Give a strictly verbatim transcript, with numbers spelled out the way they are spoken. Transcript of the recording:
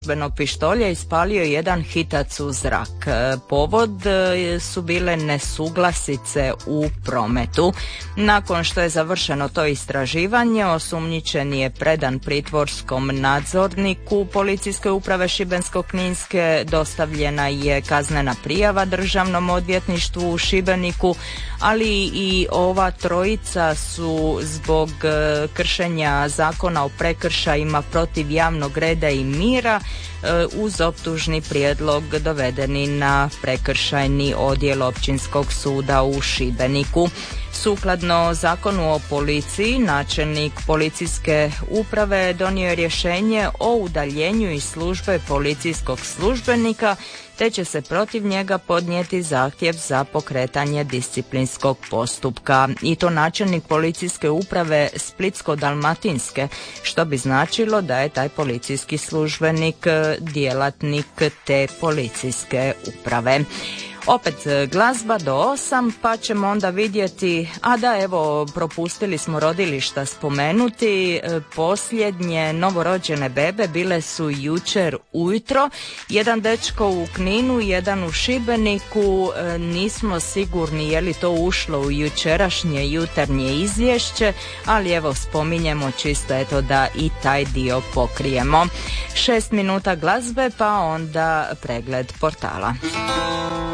pištolja ispalio jedan hitac u zrak. Povod su bile nesuglasice u prometu. Nakon što je završeno to istraživanje, osumnjičeni je predan pritvorskom nadzorniku Policijske uprave Šibensko-kninske, dostavljena je kaznena prijava Državnom odvjetništvu u Šibeniku, ali i ova trojica su zbog kršenja zakona o prekršajima protiv javnog reda i mira uz optužni prijedlog dovedeni na prekršajni odjel Općinskog suda u Šibeniku. Sukladno Zakonu o policiji, načelnik policijske uprave donio je rješenje o udaljenju iz službe policijskog službenika, te će se protiv njega podnijeti zahtjev za pokretanje disciplinskog postupka. I to načelnik policijske uprave Splitsko-dalmatinske, što bi značilo da je taj policijski službenik djelatnik te policijske uprave. Opet glazba do osam, pa ćemo onda vidjeti, a da evo propustili smo rodilišta spomenuti, posljednje novorođene bebe bile su jučer ujutro, jedan dečko u Kninu, jedan u Šibeniku, nismo sigurni je li to ušlo u jučerašnje jutarnje izvješće, ali evo spominjemo čisto eto da i taj dio pokrijemo. Šest minuta glazbe pa onda pregled portala.